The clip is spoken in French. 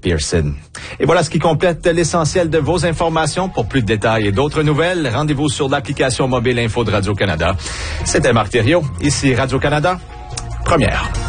Pearson. Et voilà ce qui complète l'essentiel de vos informations. Pour plus de détails et d'autres nouvelles, rendez-vous sur l'application mobile Info de Radio-Canada. C'était Marc Thériault, ici Radio-Canada, première.